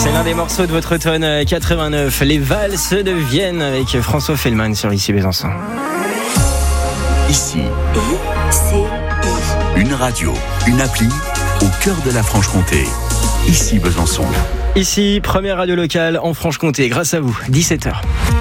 C'est l'un des morceaux de votre automne 89, les valses de Vienne avec François Fellman sur Ici Besançon. Ici, une radio, une appli au cœur de la Franche-Comté. Ici Besançon. Ici, première radio locale en Franche-Comté, grâce à vous, 17h.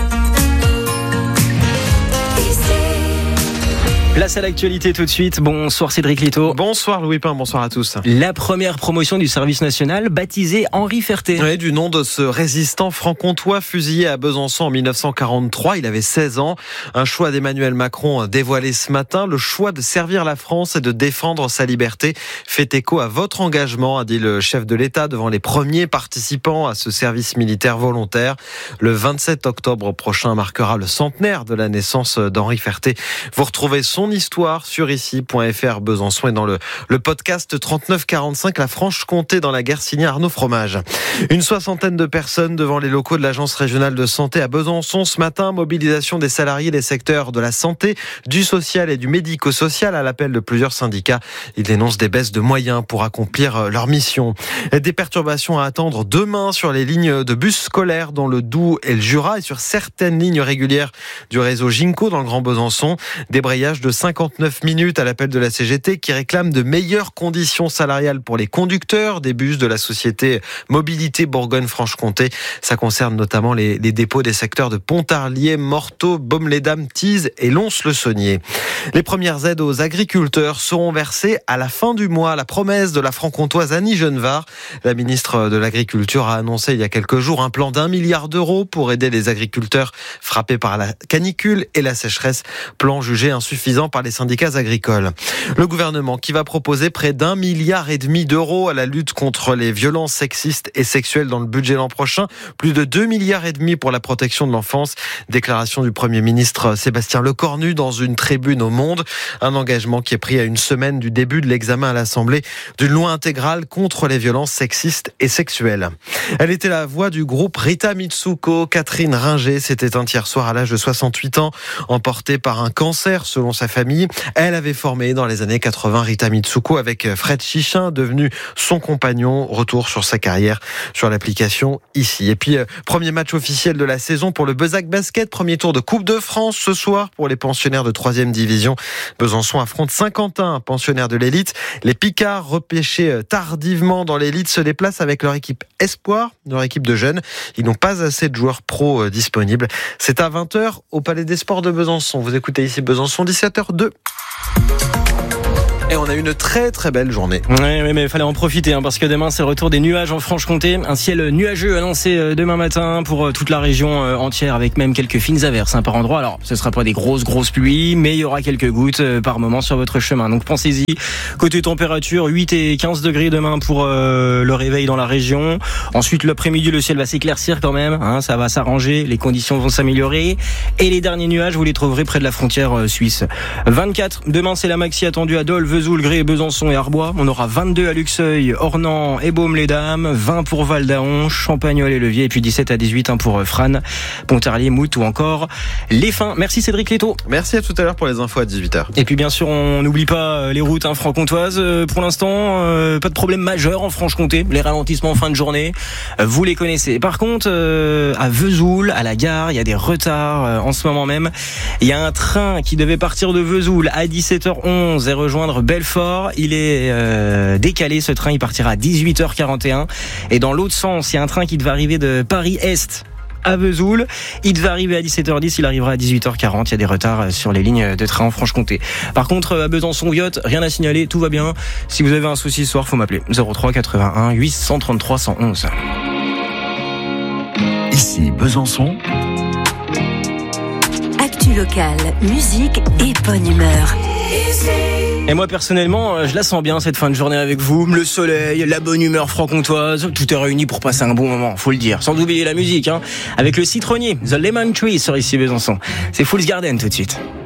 Place à l'actualité tout de suite. Bonsoir Cédric Lito. Bonsoir Louis Pain, bonsoir à tous. La première promotion du service national baptisée Henri Ferté. Oui, du nom de ce résistant franc-comtois fusillé à Besançon en 1943. Il avait 16 ans. Un choix d'Emmanuel Macron dévoilé ce matin. Le choix de servir la France et de défendre sa liberté fait écho à votre engagement, a dit le chef de l'État devant les premiers participants à ce service militaire volontaire. Le 27 octobre prochain marquera le centenaire de la naissance d'Henri Ferté. Vous retrouvez son histoire sur ici.fr Besançon et dans le podcast 3945 La Franche-Comté dans la guerre signé Arnaud Fromage. Une soixantaine de personnes devant les locaux de l'Agence régionale de santé à Besançon ce matin. Mobilisation des salariés des secteurs de la santé, du social et du médico-social à l'appel de plusieurs syndicats. Ils dénoncent des baisses de moyens pour accomplir leur mission. Des perturbations à attendre demain sur les lignes de bus scolaires dans le Doubs et le Jura et sur certaines lignes régulières du réseau Ginko dans le Grand Besançon. Débrayage de 59 minutes à l'appel de la CGT qui réclame de meilleures conditions salariales pour les conducteurs des bus de la société Mobilité Bourgogne-Franche-Comté. Ça concerne notamment les dépôts des secteurs de Pontarlier, Morteau, Baume-les-Dames, Tise et Lons-le-Saunier. Les premières aides aux agriculteurs seront versées à la fin du mois. La promesse de la franc-comtoise Annie Genevard, la ministre de l'Agriculture, a annoncé il y a quelques jours un plan d'1 milliard d'euros pour aider les agriculteurs frappés par la canicule et la sécheresse. Plan jugé insuffisant par les syndicats agricoles. Le gouvernement qui va proposer près d'1,5 milliard d'euros à la lutte contre les violences sexistes et sexuelles dans le budget l'an prochain. Plus de 2,5 milliards pour la protection de l'enfance. Déclaration du Premier ministre Sébastien Lecornu dans une tribune au Monde. Un engagement qui est pris à une semaine du début de l'examen à l'Assemblée d'une loi intégrale contre les violences sexistes et sexuelles. Elle était la voix du groupe Rita Mitsuko. Catherine Ringer s'est éteinte hier soir à l'âge de 68 ans, emportée par un cancer selon sa famille. Elle avait formé dans les années 80 Rita Mitsuko avec Fred Chichin, devenu son compagnon. Retour sur sa carrière sur l'application Ici. Et puis, premier match officiel de la saison pour le Bezac Basket. Premier tour de Coupe de France ce soir pour les pensionnaires de 3e division. Besançon affronte Saint-Quentin, pensionnaire de l'élite. Les Picards, repêchés tardivement dans l'élite, se déplacent avec leur équipe Espoir, leur équipe de jeunes. Ils n'ont pas assez de joueurs pros disponibles. C'est à 20h au Palais des Sports de Besançon. Vous écoutez Ici Besançon, 17h02. Et on a une très très belle journée. Oui, mais il fallait en profiter parce que demain c'est le retour des nuages en Franche-Comté. Un ciel nuageux annoncé demain matin pour toute la région entière avec même quelques fines averses par endroit. Alors ce ne sera pas des grosses pluies, mais il y aura quelques gouttes par moment sur votre chemin. Donc pensez-y. Côté température, 8 et 15 degrés demain pour le réveil dans la région. Ensuite l'après-midi le ciel va s'éclaircir quand même. Ça va s'arranger, les conditions vont s'améliorer. Et les derniers nuages vous les trouverez près de la frontière suisse. 24, demain c'est la maxi attendue à Dole, Vesoul, Gré, Besançon et Arbois. On aura 22 à Luxeuil, Ornans et Baume-les-Dames, 20 pour Val-d'Aon, Champagnol et Levier, et puis 17 à 18 pour Frasnes, Pontarlier, Mout ou encore Les Fins. Merci Cédric Lito. Merci, à tout à l'heure pour les infos à 18h. Et puis bien sûr, on n'oublie pas les routes franc-comtoises. Pour l'instant, pas de problème majeur en Franche-Comté. Les ralentissements en fin de journée, vous les connaissez. Par contre, à Vesoul, à la gare, il y a des retards en ce moment même. Il y a un train qui devait partir de Vesoul à 17h11 et rejoindre Belfort. Il est décalé, ce train, il partira à 18h41. Et dans l'autre sens, il y a un train qui devait arriver de Paris-Est à Vesoul. Il devait arriver à 17h10, il arrivera à 18h40. Il y a des retards sur les lignes de train en Franche-Comté. Par contre, à Besançon-Viotte, rien à signaler, tout va bien. Si vous avez un souci ce soir, faut m'appeler. 03 81 833 111. Ici Besançon. Actu locale, musique et bonne humeur. Et moi personnellement, je la sens bien cette fin de journée avec vous. Le soleil, la bonne humeur franc-comtoise, tout est réuni pour passer un bon moment, faut le dire. Sans oublier la musique, avec le citronnier, The Lemon Tree sur Ici Besançon. C'est Fool's Garden tout de suite.